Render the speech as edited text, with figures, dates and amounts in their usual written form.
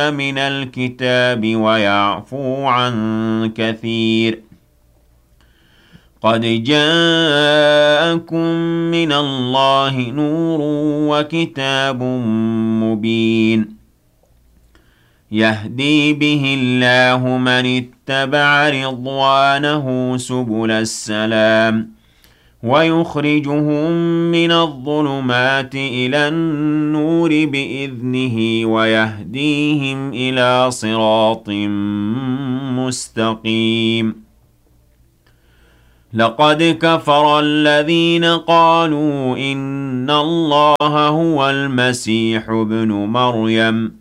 من الكتاب ويعفو عن كثير قد جاءكم من الله نور وكتاب مبين يهدي به الله من اتبع رضوانه سبل السلام ويخرجهم من الظلمات إلى النور بإذنه ويهديهم إلى صراط مستقيم لقد كفر الذين قالوا إن الله هو المسيح ابن مريم